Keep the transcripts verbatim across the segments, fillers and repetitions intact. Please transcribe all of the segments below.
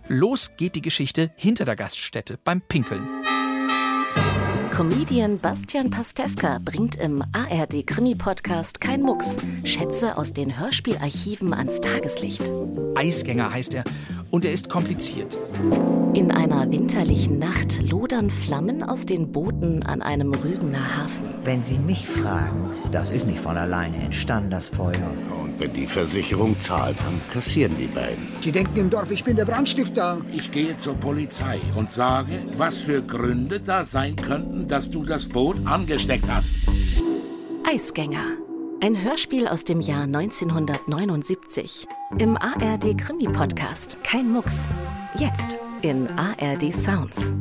Los geht die Geschichte hinter der Gaststätte beim Pinkeln. Comedian Bastian Pastewka bringt im A R D-Krimi-Podcast Kein Mucks Schätze aus den Hörspielarchiven ans Tageslicht. Eisgänger heißt er und er ist kompliziert. In einer winterlichen Nacht lodern Flammen aus den Booten an einem Rügener Hafen. Wenn Sie mich fragen, das ist nicht von alleine entstanden, das Feuer. Und wenn die Versicherung zahlt, dann kassieren die beiden. Die denken im Dorf, ich bin der Brandstifter. Ich gehe zur Polizei und sage, was für Gründe da sein könnten, dass du das Boot angesteckt hast. Eisgänger. Ein Hörspiel aus dem Jahr neunzehnhundertneunundsiebzig. Im A R D-Krimi-Podcast Kein Mucks. Jetzt in A R D Sounds.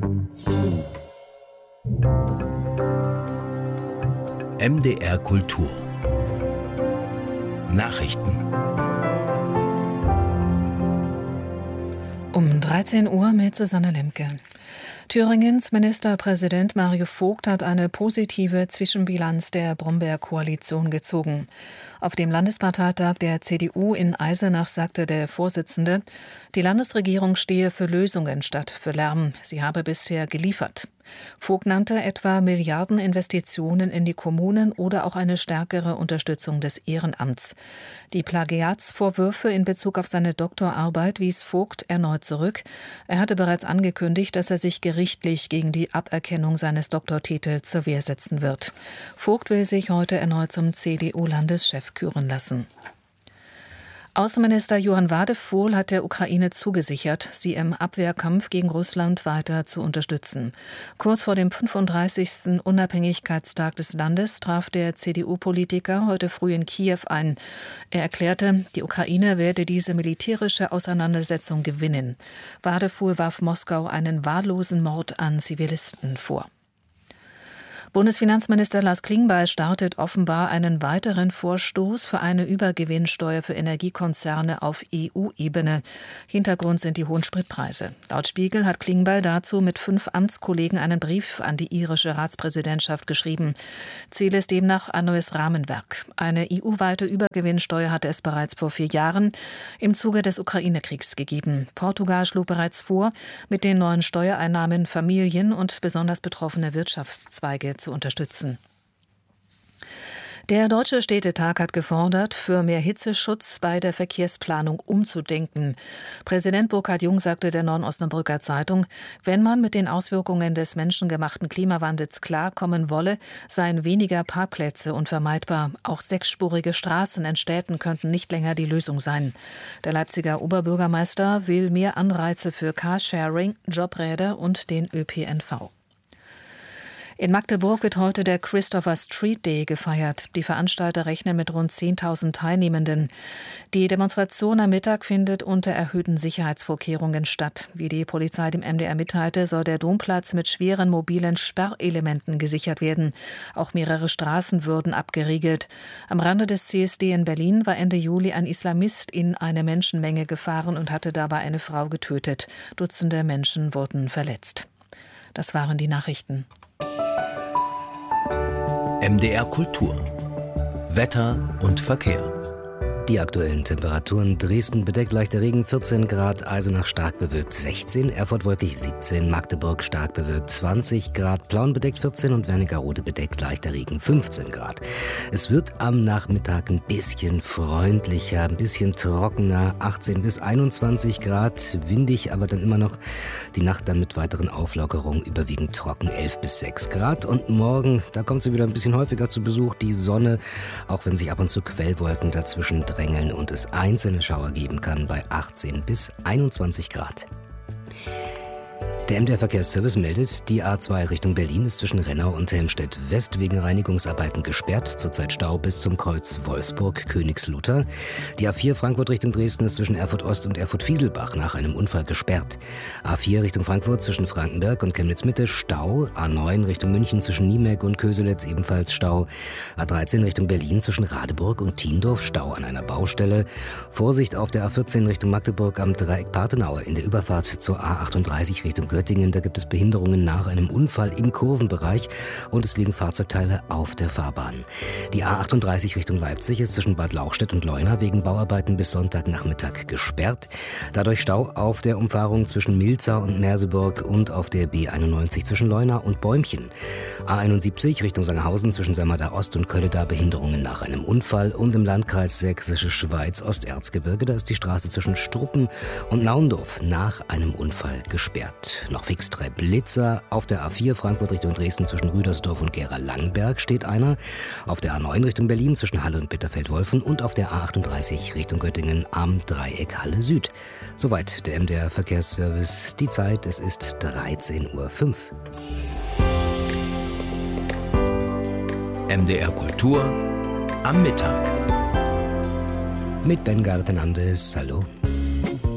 M D R Kultur. Nachrichten. Um dreizehn Uhr mit Susanne Lemke. Thüringens Ministerpräsident Mario Vogt hat eine positive Zwischenbilanz der Brombeer-Koalition gezogen. Auf dem Landesparteitag der C D U in Eisenach sagte der Vorsitzende, die Landesregierung stehe für Lösungen statt für Lärm. Sie habe bisher geliefert. Vogt nannte etwa Milliardeninvestitionen in die Kommunen oder auch eine stärkere Unterstützung des Ehrenamts. Die Plagiatsvorwürfe in Bezug auf seine Doktorarbeit wies Vogt erneut zurück. Er hatte bereits angekündigt, dass er sich gerichtlich gegen die Aberkennung seines Doktortitels zur Wehr setzen wird. Vogt will sich heute erneut zum C D U-Landeschef küren lassen. Außenminister Johann Wadephol hat der Ukraine zugesichert, sie im Abwehrkampf gegen Russland weiter zu unterstützen. Kurz vor dem fünfunddreißigsten Unabhängigkeitstag des Landes traf der C D U-Politiker heute früh in Kiew ein. Er erklärte, die Ukraine werde diese militärische Auseinandersetzung gewinnen. Wadephol warf Moskau einen wahllosen Mord an Zivilisten vor. Bundesfinanzminister Lars Klingbeil startet offenbar einen weiteren Vorstoß für eine Übergewinnsteuer für Energiekonzerne auf E U-Ebene. Hintergrund sind die hohen Spritpreise. Laut Spiegel hat Klingbeil dazu mit fünf Amtskollegen einen Brief an die irische Ratspräsidentschaft geschrieben. Ziel ist demnach ein neues Rahmenwerk. Eine E U-weite Übergewinnsteuer hatte es bereits vor vier Jahren im Zuge des Ukraine-Kriegs gegeben. Portugal schlug bereits vor, mit den neuen Steuereinnahmen Familien und besonders betroffene Wirtschaftszweige zu unterstützen. Der Deutsche Städtetag hat gefordert, für mehr Hitzeschutz bei der Verkehrsplanung umzudenken. Präsident Burkhard Jung sagte der Neuen Osnabrücker Zeitung, wenn man mit den Auswirkungen des menschengemachten Klimawandels klarkommen wolle, seien weniger Parkplätze unvermeidbar. Auch sechsspurige Straßen in Städten könnten nicht länger die Lösung sein. Der Leipziger Oberbürgermeister will mehr Anreize für Carsharing, Jobräder und den Ö P N V. In Magdeburg wird heute der Christopher Street Day gefeiert. Die Veranstalter rechnen mit rund zehntausend Teilnehmenden. Die Demonstration am Mittag findet unter erhöhten Sicherheitsvorkehrungen statt. Wie die Polizei dem M D R mitteilte, soll der Domplatz mit schweren mobilen Sperrelementen gesichert werden. Auch mehrere Straßen würden abgeriegelt. Am Rande des C S D in Berlin war Ende Juli ein Islamist in eine Menschenmenge gefahren und hatte dabei eine Frau getötet. Dutzende Menschen wurden verletzt. Das waren die Nachrichten. M D R Kultur. Wetter und Verkehr. Die aktuellen Temperaturen: Dresden bedeckt leichter Regen vierzehn Grad, Eisenach stark bewölkt sechzehn, Erfurt wolkig siebzehn, Magdeburg stark bewölkt zwanzig Grad, Plauen bedeckt vierzehn und Wernigerode bedeckt leichter Regen fünfzehn Grad. Es wird am Nachmittag ein bisschen freundlicher, ein bisschen trockener, achtzehn bis einundzwanzig Grad, windig, aber dann immer noch die Nacht dann mit weiteren Auflockerungen überwiegend trocken, elf bis sechs Grad. Und morgen, da kommt sie wieder ein bisschen häufiger zu Besuch, die Sonne, auch wenn sich ab und zu Quellwolken dazwischen drängeln und es einzelne Schauer geben kann, bei achtzehn bis einundzwanzig Grad. Der M D R-Verkehrsservice meldet, die A zwei Richtung Berlin ist zwischen Rennau und Helmstedt West wegen Reinigungsarbeiten gesperrt. Zurzeit Stau bis zum Kreuz Wolfsburg-Königslutter. Die A vier Frankfurt Richtung Dresden ist zwischen Erfurt Ost und Erfurt-Fieselbach nach einem Unfall gesperrt. A vier Richtung Frankfurt zwischen Frankenberg und Chemnitz-Mitte Stau. A neun Richtung München zwischen Niemeck und Köselitz ebenfalls Stau. A dreizehn Richtung Berlin zwischen Radeburg und Thiendorf Stau an einer Baustelle. Vorsicht auf der A vierzehn Richtung Magdeburg am Dreieck Partenau in der Überfahrt zur A achtunddreißig Richtung Göttingen. Da gibt es Behinderungen nach einem Unfall im Kurvenbereich und es liegen Fahrzeugteile auf der Fahrbahn. Die A achtunddreißig Richtung Leipzig ist zwischen Bad Lauchstädt und Leuna wegen Bauarbeiten bis Sonntagnachmittag gesperrt. Dadurch Stau auf der Umfahrung zwischen Milzau und Merseburg und auf der B einundneunzig zwischen Leuna und Bäumchen. A einundsiebzig Richtung Sangerhausen zwischen Sömmerda Ost und Kölleda Behinderungen nach einem Unfall und im Landkreis Sächsische Schweiz Osterzgebirge, da ist die Straße zwischen Struppen und Naundorf nach einem Unfall gesperrt. Noch fix drei Blitzer. Auf der A vier Frankfurt Richtung Dresden zwischen Rüdersdorf und Gera-Langberg steht einer. Auf der A neun Richtung Berlin zwischen Halle und Bitterfeld-Wolfen und auf der A achtunddreißig Richtung Göttingen am Dreieck Halle Süd. Soweit der M D R Verkehrsservice. Die Zeit, es ist dreizehn Uhr fünf. M D R Kultur am Mittag. Mit Ben Gartenandes. Hallo.